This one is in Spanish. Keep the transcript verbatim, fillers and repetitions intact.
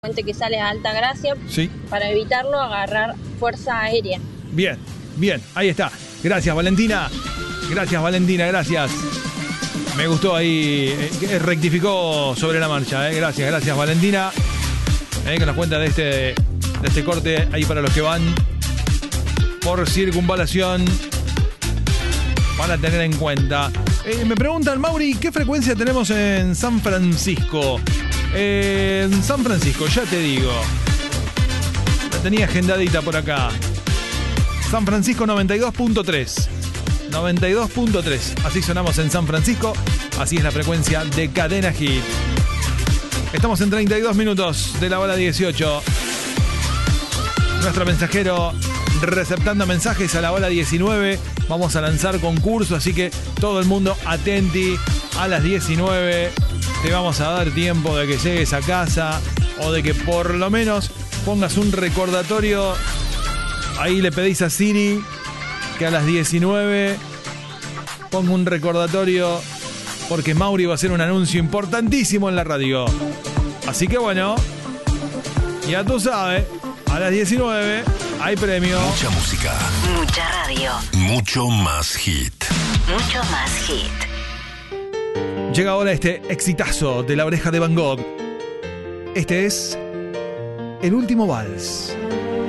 que sale a Altagracia, sí, para evitarlo agarrar fuerza aérea. Bien, bien, ahí está. Gracias, Valentina. Gracias, Valentina, gracias. Me gustó ahí, eh, rectificó sobre la marcha, eh. Gracias, gracias, Valentina. Eh, que nos cuenta de este, de este corte ahí para los que van por circunvalación, para tener en cuenta. Eh, me preguntan, Mauri, ¿qué frecuencia tenemos en San Francisco? Eh, en San Francisco, ya te digo. La tenía agendadita por acá. San Francisco noventa y dos punto tres. noventa y dos punto tres. Así sonamos en San Francisco. Así es la frecuencia de Cadena Hit. Estamos en treinta y dos minutos de la hora dieciocho. Nuestro mensajero receptando mensajes a la hora diecinueve. Vamos a lanzar concurso, así que todo el mundo atenti. A las diecinueve te vamos a dar tiempo de que llegues a casa o de que por lo menos pongas un recordatorio. Ahí le pedís a Siri que a las diecinueve ponga un recordatorio, porque Mauri va a hacer un anuncio importantísimo en la radio. Así que bueno, ya tú sabes, a las diecinueve hay premio. Mucha música. Mucha radio. Mucho más hit. Mucho más hit. Llega ahora este exitazo de La Oreja de Van Gogh. Este es El Último Vals.